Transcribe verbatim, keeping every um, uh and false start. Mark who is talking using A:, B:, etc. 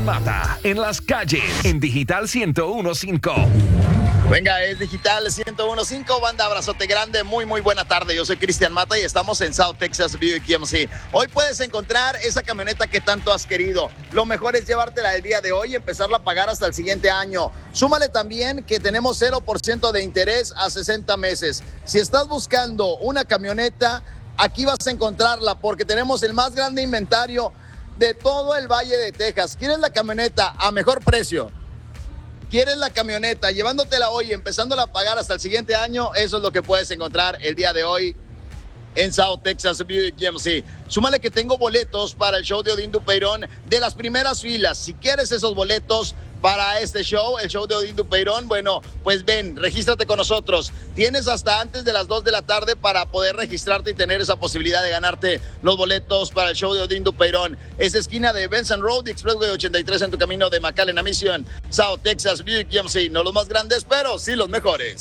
A: Mata en las calles en Digital ciento uno punto cinco.
B: Venga, es Digital ciento uno punto cinco, banda, abrazote grande, muy muy buena tarde. Yo soy Cristian Mata y estamos en South Texas Buick G M C. Hoy puedes encontrar esa camioneta que tanto has querido. Lo mejor es llevártela el día de hoy y empezarla a pagar hasta el siguiente año. Súmale también que tenemos cero por ciento de interés a sesenta meses. Si estás buscando una camioneta, aquí vas a encontrarla porque tenemos el más grande inventario de todo el Valle de Texas. ¿Quieres la camioneta a mejor precio? ¿Quieres la camioneta llevándotela hoy y empezándola a pagar hasta el siguiente año? Eso es lo que puedes encontrar el día de hoy en South Texas Buick G M C. Súmale que tengo boletos para el show de Odín Dupeirón de las primeras filas. Si quieres esos boletos para este show, el show de Odín Dupeirón, bueno, pues ven, regístrate con nosotros. Tienes hasta antes de las dos de la tarde para poder registrarte y tener esa posibilidad de ganarte los boletos para el show de Odín Dupeirón. Es esquina de Benson Road y Expressway ochenta y tres en tu camino de McAllen a Mission. South Texas Buick G M C, no los más grandes, pero sí los mejores.